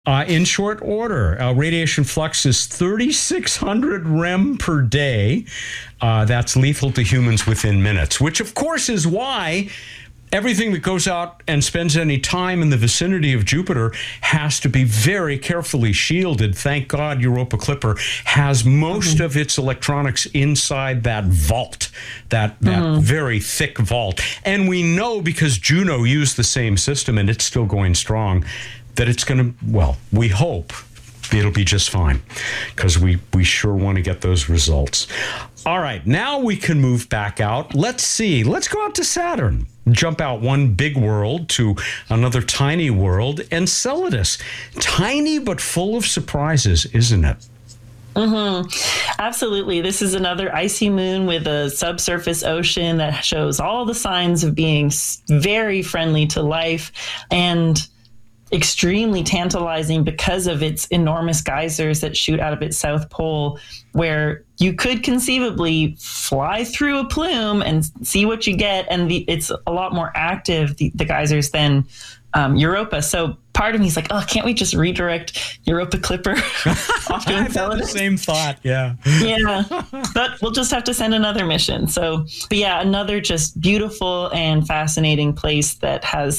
In short order, radiation flux is 3,600 rem per day. That's lethal to humans within minutes, which of course is why everything that goes out and spends any time in the vicinity of Jupiter has to be very carefully shielded. Thank God Europa Clipper has most of its electronics inside that vault, that very thick vault. And we know, because Juno used the same system and it's still going strong, that it's going to, well, we hope it'll be just fine, because we sure want to get those results. All right, now we can move back out. Let's go out to Saturn. Jump out one big world to another tiny world, Enceladus. Tiny but full of surprises, isn't it? Absolutely. This is another icy moon with a subsurface ocean that shows all the signs of being very friendly to life and extremely tantalizing because of its enormous geysers that shoot out of its south pole, where you could conceivably fly through a plume and see what you get. And it's a lot more active, the geysers, than Europa. So part of me is like, oh, can't we just redirect Europa Clipper off to Enceladus? I had the same thought, yeah. Yeah, but we'll just have to send another mission. So, but yeah, another just beautiful and fascinating place that has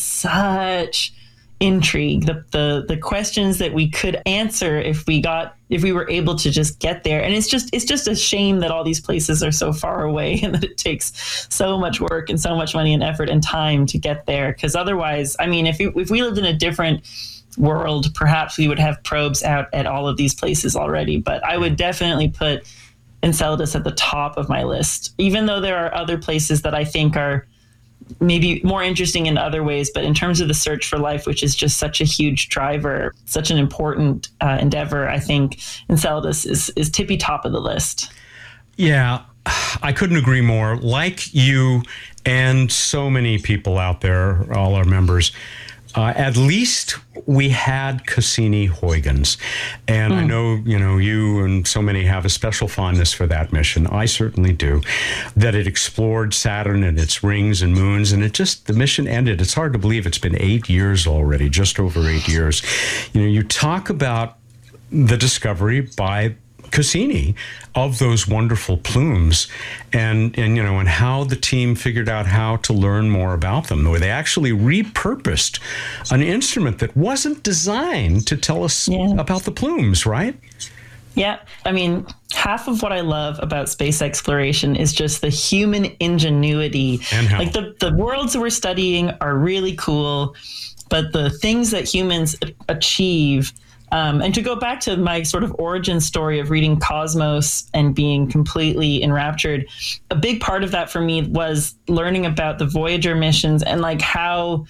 such intrigue, the questions that we could answer if we were able to just get there. And it's just a shame that all these places are so far away and that it takes so much work and so much money and effort and time to get there. Because otherwise, I mean, if we lived in a different world, perhaps we would have probes out at all of these places already. But I would definitely put Enceladus at the top of my list, even though there are other places that I think are maybe more interesting in other ways. But in terms of the search for life, which is just such a huge driver, such an important endeavor, I think Enceladus is tippy top of the list. Yeah, I couldn't agree more. Like you and so many people out there, all our members, at least we had Cassini-Huygens. And I know, you and so many have a special fondness for that mission. I certainly do. That it explored Saturn and its rings and moons, and the mission ended. It's hard to believe it's been 8 years already, just over 8 years. You talk about the discovery by Cassini of those wonderful plumes, and how the team figured out how to learn more about them, where they actually repurposed an instrument that wasn't designed to tell us about the plumes, right? Yeah. I mean, half of what I love about space exploration is just the human ingenuity. And how? Like the worlds that we're studying are really cool, but the things that humans achieve. And to go back to my sort of origin story of reading Cosmos and being completely enraptured, a big part of that for me was learning about the Voyager missions and like how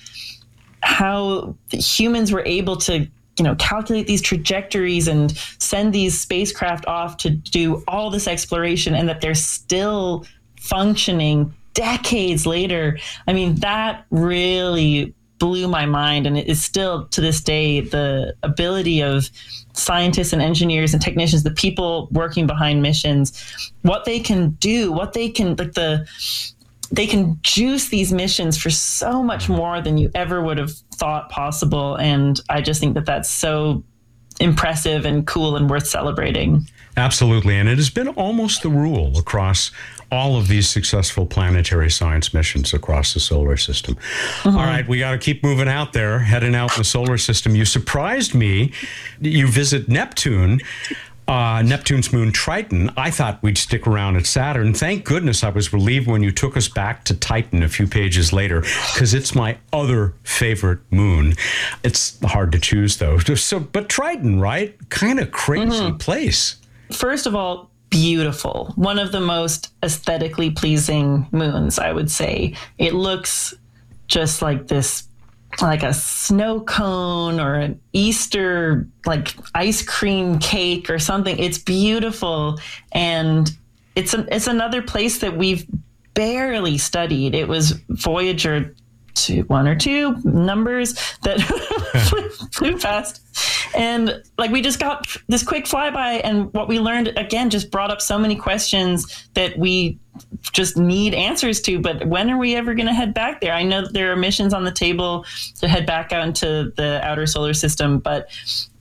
the humans were able to, calculate these trajectories and send these spacecraft off to do all this exploration, and that they're still functioning decades later. I mean, that really blew my mind, and it is still to this day the ability of scientists and engineers and technicians, the people working behind missions, what they can do, they can juice these missions for so much more than you ever would have thought possible. And I just think that that's so impressive and cool and worth celebrating. Absolutely. And it has been almost the rule across all of these successful planetary science missions across the solar system. All right, we got to keep moving out there, heading out in the solar system. You surprised me. You visit Neptune. Neptune's moon Triton. I thought we'd stick around at Saturn. Thank goodness I was relieved when you took us back to Titan a few pages later, because it's my other favorite moon. It's hard to choose, though. But Triton, right? Kind of crazy place. First of all, beautiful. One of the most aesthetically pleasing moons, I would say. It looks just like this, like a snow cone or an Easter like ice cream cake or something. It's beautiful, and it's another place that we've barely studied. It was Voyager 1 or 2 numbers that flew past, and like we just got this quick flyby, and what we learned again just brought up so many questions that we just need answers to. But when are we ever going to head back there? I know that there are missions on the table to head back out into the outer solar system, but